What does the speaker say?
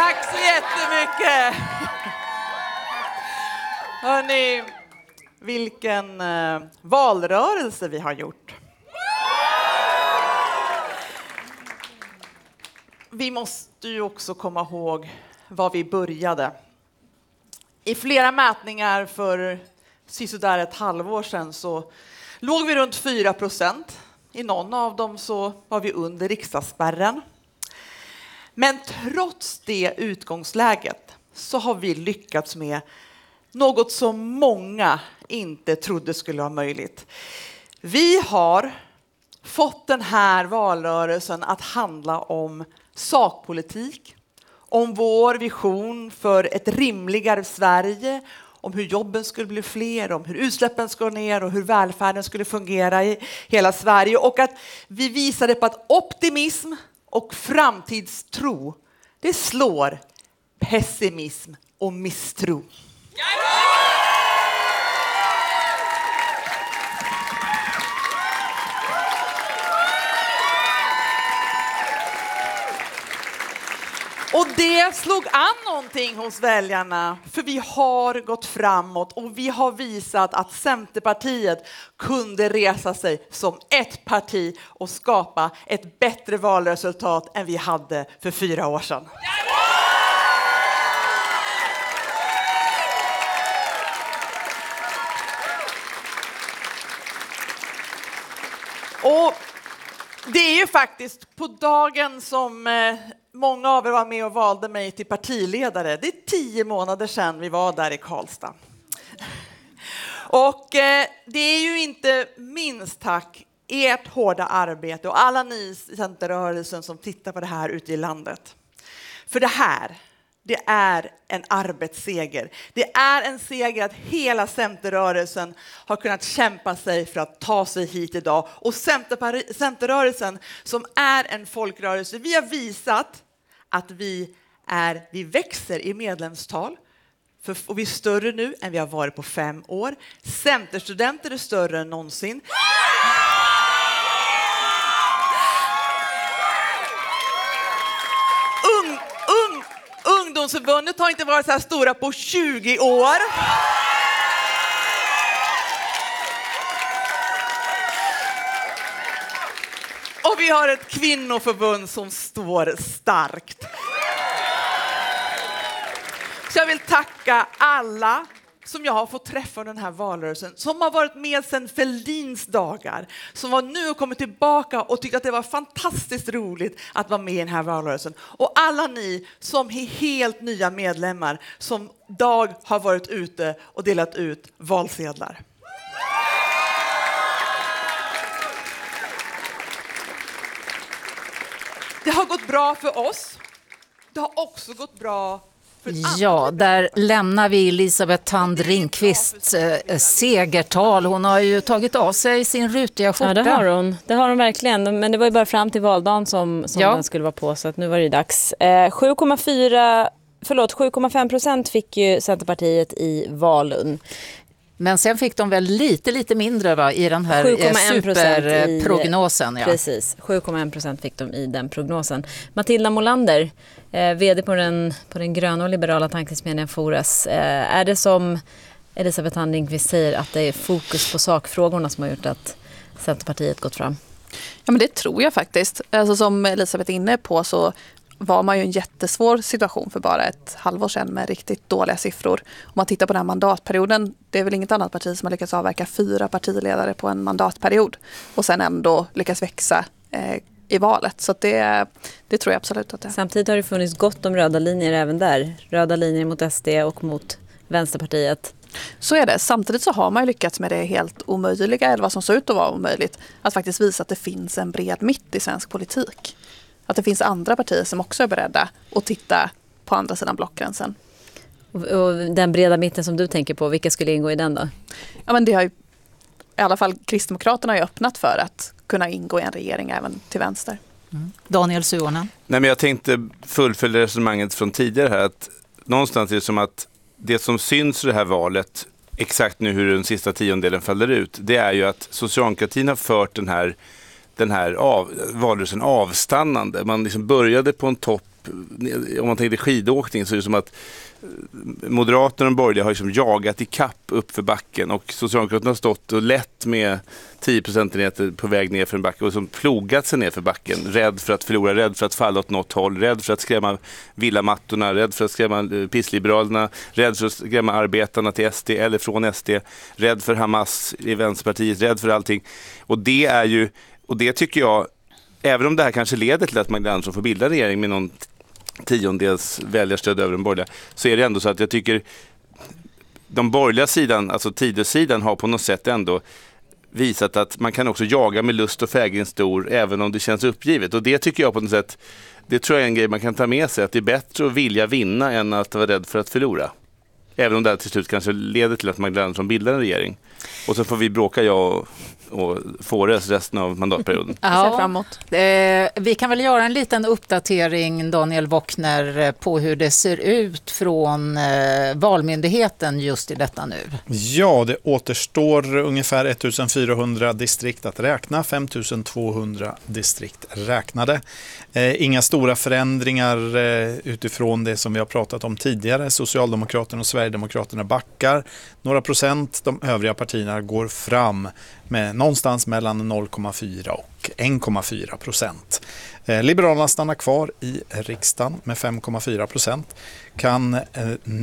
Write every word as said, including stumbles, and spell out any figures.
Tack så jättemycket. Hörrni, vilken eh, valrörelse vi har gjort. Vi måste ju också komma ihåg var vi började. I flera mätningar för sisådär ett halvår sedan så låg vi runt fyra procent. I någon av dem så var vi under riksdagsspärren. Men trots det utgångsläget så har vi lyckats med något som många inte trodde skulle vara möjligt. Vi har fått den här valrörelsen att handla om sakpolitik, om vår vision för ett rimligare Sverige, om hur jobben skulle bli fler, om hur utsläppen ska ner och hur välfärden skulle fungera i hela Sverige. Och att vi visade på att optimism och framtidstro, det slår pessimism och misstro. Och det slog an någonting hos väljarna, för vi har gått framåt och vi har visat att Centerpartiet kunde resa sig som ett parti och skapa ett bättre valresultat än vi hade för fyra år sedan. Och det är ju faktiskt på dagen som eh, många av er var med och valde mig till partiledare. Det är tio månader sedan vi var där i Karlstad. Och eh, det är ju inte minst tack ert hårda arbete och alla ni i Centerrörelsen som tittar på det här ute i landet. För det här, det är en arbetsseger. Det är en seger att hela Centerrörelsen har kunnat kämpa sig för att ta sig hit idag. Och Centerpar- Centerrörelsen som är en folkrörelse, vi har visat att vi, är, vi växer i medlemstal. För, och vi är större nu än vi har varit på fem år. Centerstudenter är större än någonsin. Ung, ung, ungdomsförbundet har inte varit så här stora på tjugo år. Och vi har ett kvinnoförbund som står starkt. Så jag vill tacka alla som jag har fått träffa under den här valrörelsen, som har varit med sedan Fälldins dagar, som har nu kommit tillbaka och tyckt att det var fantastiskt roligt att vara med i den här valrörelsen. Och alla ni som är helt nya medlemmar som dag har varit ute och delat ut valsedlar. Det har gått bra för oss. Det har också gått bra för Ja, där lämnar vi Elisabeth Thand Ringqvists äh, segertal. Hon har ju tagit av sig sin rutiga skjorta. Ja, det har hon. Det har hon verkligen. Men det var ju bara fram till valdagen som, som ja. den skulle vara på. Så att nu var det dags. Eh, sju komma fyra, förlåt, sju komma fem procent fick ju Centerpartiet i Valun. Men sen fick de väl lite, lite mindre va, i den här superprognosen. Ja. Precis, sju komma en procent fick de i den prognosen. Matilda Molander, eh, vd på den, på den gröna och liberala tankesmedjan Fores. Eh, är det som Elisabeth Thand Ringqvist säger att det är fokus på sakfrågorna som har gjort att Centerpartiet gått fram? Ja, men det tror jag faktiskt. Alltså, som Elisabeth är inne på så var man ju en jättesvår situation för bara ett halvår sedan med riktigt dåliga siffror. Om man tittar på den här mandatperioden, det är väl inget annat parti som har lyckats avverka fyra partiledare på en mandatperiod och sen ändå lyckas växa eh, i valet. Så det, det tror jag absolut att det är. Samtidigt har det funnits gott om röda linjer även där. Röda linjer mot S D och mot Vänsterpartiet. Så är det. Samtidigt så har man ju lyckats med det helt omöjliga, eller vad som såg ut att vara omöjligt, att faktiskt visa att det finns en bred mitt i svensk politik. Att det finns andra partier som också är beredda att titta på andra sidan blockgränsen. Och, och den breda mitten som du tänker på, vilka skulle ingå i den då? Ja, men det har ju, i alla fall Kristdemokraterna har ju öppnat för att kunna ingå i en regering även till vänster. Mm. Daniel Suhonen. Nej, men jag tänkte fullfölja resonemanget från tidigare här, att någonstans är det som att det som syns i det här valet, exakt nu hur den sista tiondelen faller ut, det är ju att socialdemokratin har fört den här den här av, valrörelsen avstannande. Man liksom började på en topp om man tänker skidåkning så är det som att Moderaterna och de borgerliga har liksom jagat i kapp upp för backen och Socialdemokraterna har stått och lätt med tio procentenheter på väg ner för en backe och som plogat sig ner för backen, rädd för att förlora, rädd för att falla åt något håll, rädd för att skrämma villamattorna, rädd för att skrämma pissliberalerna, rädd för att skrämma arbetarna till S D eller från S D, rädd för Hamas i Vänsterpartiet, rädd för allting. Och det är ju, och det tycker jag, även om det här kanske leder till att Magdalena Andersson får bilda regering med någon tiondels väljarstöd över den borgerliga, så är det ändå så att jag tycker de borgerliga sidan, alltså Tidösidan, har på något sätt ändå visat att man kan också jaga med lust och fägring stor även om det känns uppgivet. Och det tycker jag på något sätt, det tror jag är en grej man kan ta med sig, att det är bättre att vilja vinna än att vara rädd för att förlora. Även om det här till slut kanske leder till att Magdalena Andersson bildar en regering. Och så får vi bråka jag och, och Fores resten av mandatperioden. Ja, framåt. Eh, vi kan väl göra en liten uppdatering, Daniel Wockner, på hur det ser ut från eh, Valmyndigheten just i detta nu. Ja, det återstår ungefär ettusenfyrahundra distrikt att räkna, femtusentvåhundra distrikt räknade. Eh, inga stora förändringar eh, utifrån det som vi har pratat om tidigare. Socialdemokraterna och Sverigedemokraterna backar några procent. De övriga partierna går fram med någonstans mellan noll komma fyra och en komma fyra procent. Eh, Liberalerna stannar kvar i riksdagen med fem komma fyra procent. Kan eh,